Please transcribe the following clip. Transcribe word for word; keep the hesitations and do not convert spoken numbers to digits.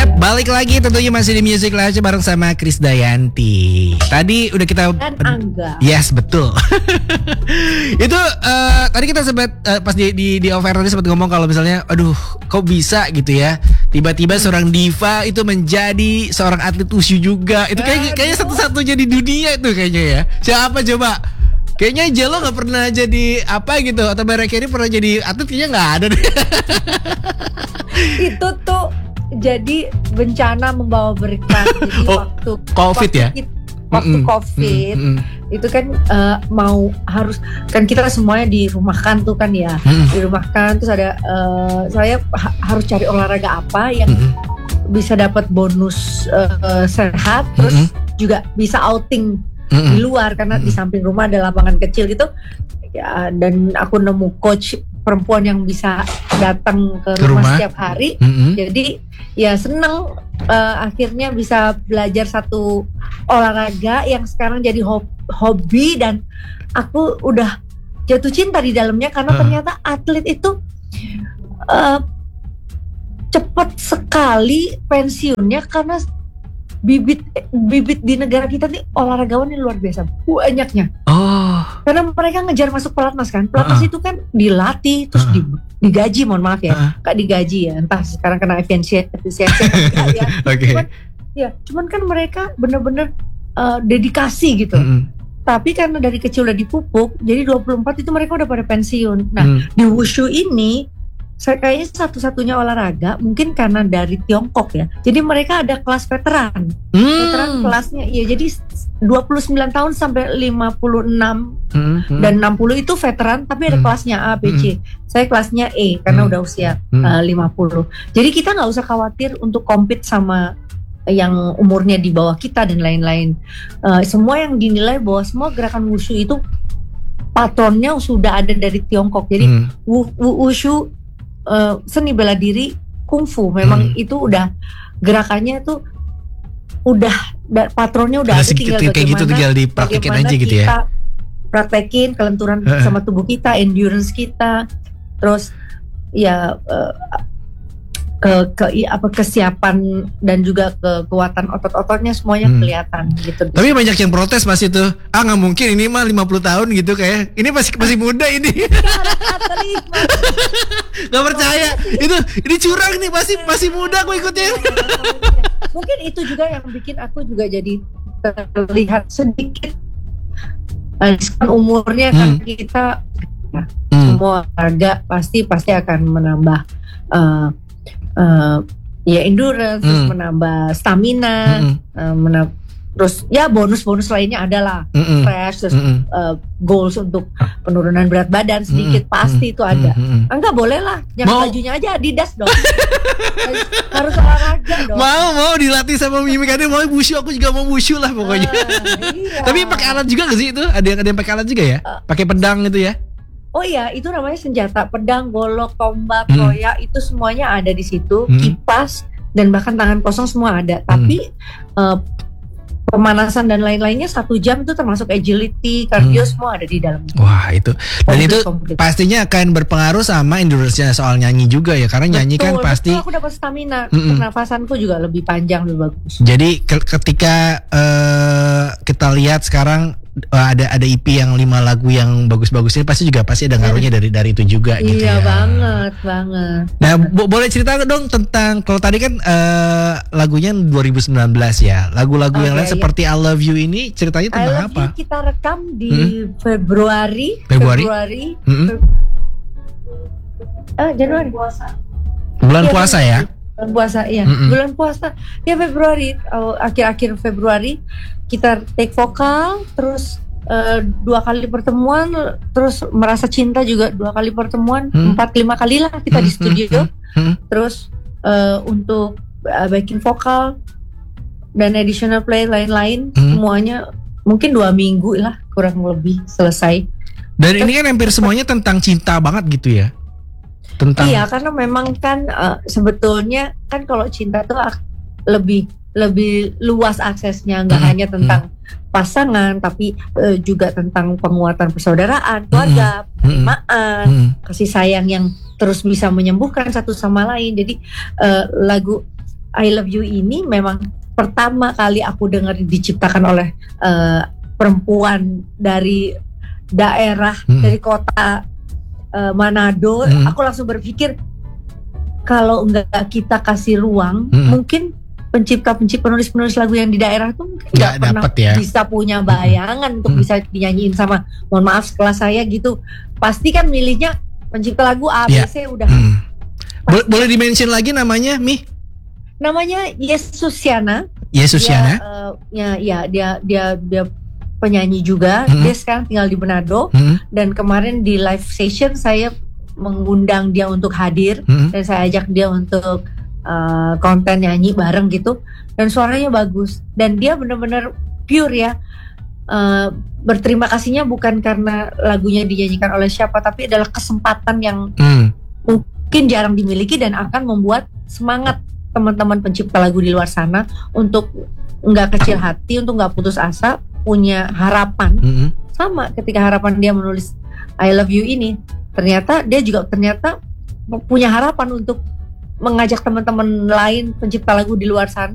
Yap, balik lagi tentunya masih di Music Lounge bareng sama Krisdayanti. Tadi udah kita dan Angga. Yes, betul. Itu uh, tadi kita sempat uh, pas di di, di offer tadi sempat ngomong kalau misalnya aduh, kok bisa gitu ya. Tiba-tiba seorang diva itu menjadi seorang atlet wushu juga. Itu kayak kayaknya satu-satunya di dunia itu kayaknya ya. Siapa coba? Kayaknya Jello gak pernah jadi apa gitu. Atau mereka ini pernah jadi atlet kayaknya gak ada deh. Itu tuh jadi bencana membawa berkah. Jadi oh, waktu COVID waktu ya? Kita, waktu mm-mm. COVID mm-mm. itu kan uh, mau harus kan kita semuanya dirumahkan tuh kan ya. Mm-mm. Dirumahkan terus ada uh, saya ha- harus cari olahraga apa yang mm-mm. bisa dapat bonus uh, sehat terus mm-mm. juga bisa outing Mm-mm. di luar karena Mm-mm. di samping rumah ada lapangan kecil gitu ya, dan aku nemu coach perempuan yang bisa datang ke, ke rumah, rumah setiap hari. Mm-hmm. Jadi ya seneng uh, akhirnya bisa belajar satu olahraga yang sekarang jadi hob- hobi dan aku udah jatuh cinta di dalamnya karena uh. ternyata atlet itu uh, cepat sekali pensiunnya karena bibit bibit di negara kita nih olahragawan ini luar biasa banyaknya. Oh. Karena mereka ngejar masuk pelatnas kan. Pelatnas uh-uh. itu kan dilatih terus uh-uh. digaji, mohon maaf ya. Uh-uh. Kak digaji ya. Entah sekarang kena efisiensi efisiensi ya. Okay. Cuman ya, cuman kan mereka benar-benar uh, dedikasi gitu. Uh-uh. Tapi karena dari kecil udah dipupuk, jadi dua puluh empat itu mereka udah pada pensiun. Nah, uh-uh. di wushu ini saya kayaknya satu-satunya olahraga mungkin karena dari Tiongkok ya. Jadi mereka ada kelas veteran. Hmm. Veteran kelasnya ya jadi dua puluh sembilan tahun sampai lima puluh enam hmm. dan enam puluh itu veteran tapi ada hmm. kelasnya A, B, C. Hmm. Saya kelasnya E karena hmm. udah usia hmm. uh, lima puluh. Jadi kita enggak usah khawatir untuk compete sama yang umurnya di bawah kita dan lain-lain. Uh, semua yang dinilai bahwa semua gerakan wushu itu patronnya sudah ada dari Tiongkok. Jadi hmm. wu- wu- wushu Uh, seni bela diri kungfu memang hmm. itu udah gerakannya tuh udah da, patronnya udah ada tinggal kayak bagaimana gitu tinggal dipraktekin aja gitu ya. Kita praktekin kelenturan uh. sama tubuh kita, endurance kita, terus ya uh, ke, ke apa kesiapan dan juga kekuatan otot-ototnya semuanya hmm. kelihatan gitu. Tapi banyak yang protes pas itu. Ah nggak mungkin ini mah lima puluh tahun gitu kayak. Ini masih masih muda ini. Gak percaya. Itu ini curang nih masih masih muda aku ikutnya. Mungkin itu juga yang bikin aku juga jadi terlihat sedikit uh, umurnya hmm. kan kita nah, hmm. semua harga pasti pasti akan menambah uh, Uh, ya endurance, mm. terus menambah stamina, mm-hmm. uh, menambah, terus ya bonus-bonus lainnya adalah mm-hmm. fresh, terus mm-hmm. uh, goals untuk penurunan berat badan sedikit mm-hmm. pasti itu ada. Mm-hmm. Enggak boleh lah, yang bajunya aja Adidas dong. Harus olahraga dong. Mau mau dilatih sama Mimi Kade, mau wushu aku juga mau wushu lah pokoknya. Uh, iya. Tapi pakai alat juga nggak sih itu? Ada yang ada yang pakai alat juga ya? Uh, pakai pedang gitu ya? Oh iya, itu namanya senjata, pedang, golok, tombak, hmm. roya, itu semuanya ada di situ, hmm. kipas dan bahkan tangan kosong semua ada. Hmm. Tapi uh, pemanasan dan lain-lainnya satu jam itu termasuk agility, cardio hmm. semua ada di dalam. Wah itu, dan komplit, itu komplit. Pastinya akan berpengaruh sama endurance-nya soal nyanyi juga ya, karena nyanyi betul, kan pasti. Betul, aku dapat stamina, mm-mm. pernafasanku juga lebih panjang, lebih bagus. Jadi ke- ketika uh, kita lihat sekarang. Uh, ada ada E P yang lima lagu yang bagus-bagus ini pasti juga pasti ada ngaruhnya dari dari itu juga gitu iya, ya. Iya banget banget. Nah bo- boleh cerita dong tentang kalau tadi kan uh, lagunya dua ribu sembilan belas ya. Lagu-lagu okay, yang lain iya. seperti I Love You ini ceritanya tentang I Love apa? You kita rekam di hmm? Februari. Februari. Februari. Hmm? Fe- uh, Januari. Puasa. Bulan ya, puasa ya. Bulan puasa iya. Mm-mm. Bulan puasa ya Februari oh, akhir-akhir Februari. Kita take vokal, terus uh, dua kali pertemuan, terus merasa cinta juga dua kali pertemuan, hmm. empat lima kali lah kita hmm. di studio, hmm. Hmm. terus uh, untuk uh, backing vokal dan additional play lain-lain hmm. semuanya mungkin dua minggu lah kurang lebih selesai. Dan terus, ini kan hampir semuanya tentang cinta banget gitu ya? Tentang. Iya karena memang kan uh, sebetulnya kan kalau cinta tuh lebih lebih luas aksesnya, nggak hmm, hanya tentang hmm. pasangan, tapi uh, juga tentang penguatan persaudaraan, keluarga, hmm, penerimaan, hmm. kasih sayang yang terus bisa menyembuhkan satu sama lain. Jadi uh, lagu I Love You ini memang pertama kali aku dengar diciptakan oleh uh, perempuan dari daerah, hmm. dari kota uh, Manado. hmm. Aku langsung berpikir kalau enggak kita kasih ruang, hmm. mungkin pencipta-pencipta penulis-penulis lagu yang di daerah itu nggak pernah ya. bisa punya bayangan hmm. untuk hmm. bisa dinyanyiin sama, mohon maaf sekelas saya gitu. Pasti kan milihnya pencipta lagu A, B, C, ya. udah. Hmm. Boleh, boleh dimention lagi namanya, Mi? Namanya Yesusiana. Yesusiana. Dia, uh, ya, ya dia dia dia penyanyi juga. Hmm. Dia sekarang tinggal di Manado. Hmm. Dan kemarin di live session saya mengundang dia untuk hadir, hmm. dan saya ajak dia untuk uh, konten nyanyi bareng gitu. Dan suaranya bagus. Dan dia benar-benar pure ya. Uh, berterima kasihnya bukan karena lagunya dinyanyikan oleh siapa, tapi adalah kesempatan yang hmm. mungkin jarang dimiliki dan akan membuat semangat teman-teman pencipta lagu di luar sana untuk nggak kecil hati, untuk nggak putus asa, punya harapan. Mm-hmm. Sama ketika harapan dia menulis I Love You ini, ternyata dia juga ternyata punya harapan untuk mengajak teman-teman lain pencipta lagu di luar sana